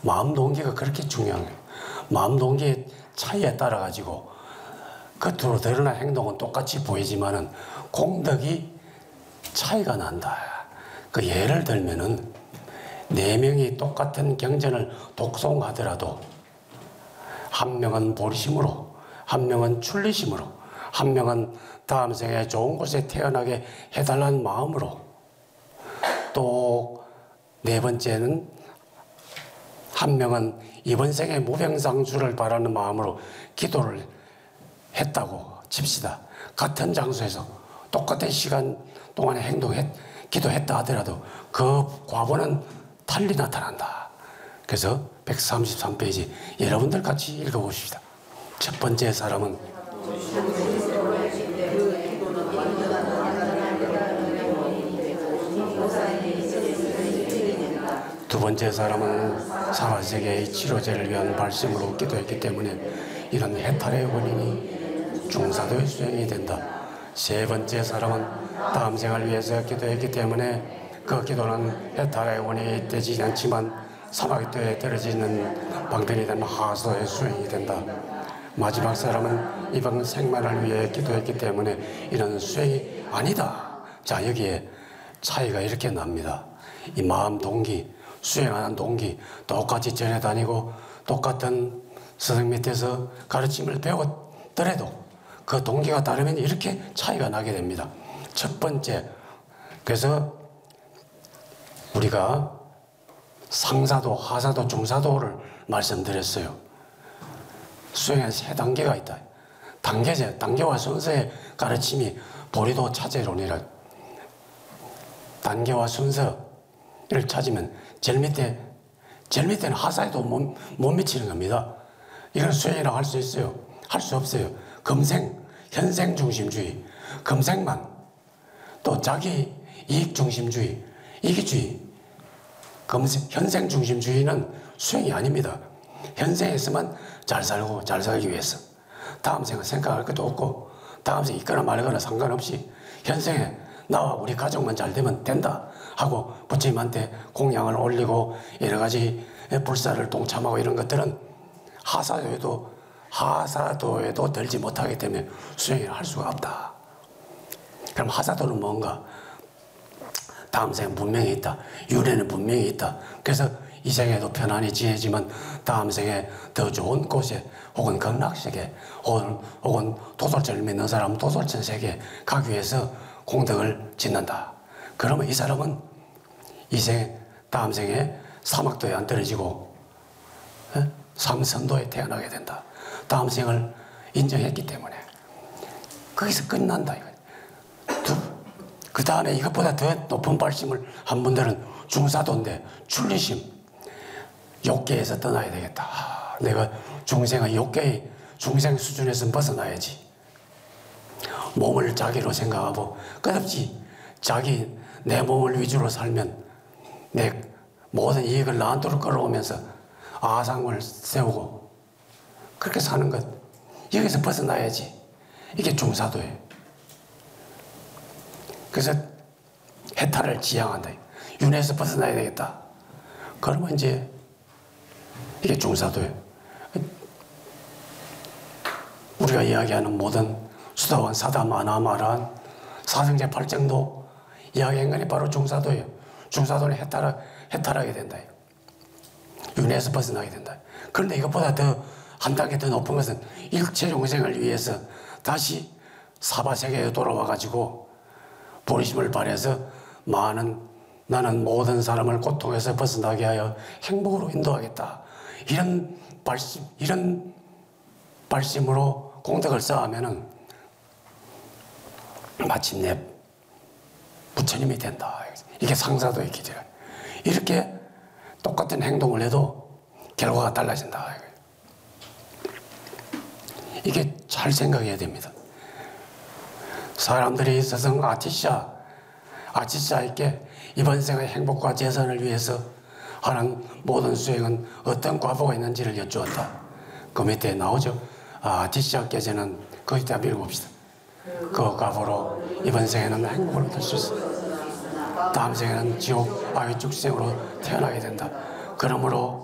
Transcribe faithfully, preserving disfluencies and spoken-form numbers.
마음 동기가 그렇게 중요한 거예요. 마음 동기의 차이에 따라 가지고 겉으로 드러난 행동은 똑같이 보이지만은 공덕이 차이가 난다. 그 예를 들면은 네 명이 똑같은 경전을 독송하더라도 한 명은 보리심으로, 한 명은 출리심으로, 한 명은 다음 생에 좋은 곳에 태어나게 해달라는 마음으로, 또 네 번째는 한 명은 이번 생에 무병상수를 바라는 마음으로 기도를 했다고 칩시다. 같은 장소에서 똑같은 시간 동안에 행동했, 기도했다 하더라도 그 과보는 달리 나타난다. 그래서 백삼십삼 페이지 여러분들 같이 읽어보십시다. 첫 번째 사람은 두 번째 사람은 사바세계의 치료제를 위한 발심으로 기도했기 때문에 이런 해탈의 원인이 중사도의 수행이 된다. 세 번째 사람은 다음 생을 위해서 기도했기 때문에 그 기도는 해탈의 원인이 되지 않지만 사막에 떨어지는 방편이 된 하소의 수행이 된다. 마지막 사람은 이번 생만을 위해 기도했기 때문에 이런 수행이 아니다. 자, 여기에 차이가 이렇게 납니다. 이 마음 동기, 수행하는 동기, 똑같이 전해 다니고 똑같은 스승 밑에서 가르침을 배웠더라도 그 동기가 다르면 이렇게 차이가 나게 됩니다. 첫 번째, 그래서 우리가 상사도, 하사도, 중사도를 말씀드렸어요. 수행에 세 단계가 있다. 단계제, 단계와 순서의 가르침이 보리도 차제론이라. 단계와 순서를 찾으면 제일 밑에, 제일 밑에는 하사에도 못, 못 미치는 겁니다. 이건 수행이라고 할 수 있어요? 할 수 없어요. 금생, 현생 중심주의, 금생만, 또 자기 이익 중심주의, 이기주의, 금생, 현생 중심주의는 수행이 아닙니다. 현생에서만 잘 살고 잘 살기 위해서 다음 생은 생각할 것도 없고 다음 생 있거나 말거나 상관없이 현생에 나와 우리 가족만 잘 되면 된다 하고 부처님한테 공양을 올리고 여러 가지 불사를 동참하고 이런 것들은 하사도에도 하사도에도 들지 못하기 때문에 수행을 할 수가 없다. 그럼 하사도는 뭔가? 다음 생에 분명히 있다. 유래는 분명히 있다. 그래서 이 생에도 편안히 지내지만 다음 생에 더 좋은 곳에 혹은 극락세계 혹은, 혹은 도솔천을 믿는 사람은 도솔천 세계에 가기 위해서 공덕을 짓는다. 그러면 이 사람은 이 생에 다음 생에 사막도에 안 떨어지고 에? 삼선도에 태어나게 된다. 다음 생을 인정했기 때문에 거기서 끝난다. 그 다음에 이것보다 더 높은 발심을 한 분들은 중사도인데 출리심, 욕계에서 떠나야 되겠다. 아, 내가 중생의 욕계의 중생 수준에서 벗어나야지. 몸을 자기로 생각하고 끝없이 자기 내 몸을 위주로 살면 내 모든 이익을 나한테로 끌어오면서 아상을 세우고 그렇게 사는 것, 여기서 벗어나야지. 이게 중사도예요. 그래서 해탈을 지향한다. 윤회에서 벗어나야 되겠다. 그러면 이제 이게 중사도예요. 우리가 이야기하는 모든 수다원, 사담, 아나마란, 사성제 팔정도 이야기한 것이 바로 중사도예요. 중사도는 해탈하, 해탈하게 된다. 윤회에서 벗어나게 된다. 그런데 이것보다 더 한 단계 더 높은 것은 일체 용생을 위해서 다시 사바세계에 돌아와가지고 보리심을 발해서 많은 나는 모든 사람을 고통에서 벗어나게 하여 행복으로 인도하겠다. 이런 발심, 이런 발심으로 공덕을 쌓으면은 마침내 부처님이 된다. 이게 상사도의 기제라. 이렇게 똑같은 행동을 해도 결과가 달라진다. 이게 잘 생각해야 됩니다. 사람들이 스승 아티샤, 아티샤에게 이번 생의 행복과 재산을 위해서 하는 모든 수행은 어떤 과보가 있는지를 여쭈었다. 그 밑에 나오죠. 아, 아티샤께서는 거기다 읽어봅시다. 그 과보로 이번 생에는 행복을 얻을 수 있어. 다음 생에는 지옥 아위축생으로 태어나게 된다. 그러므로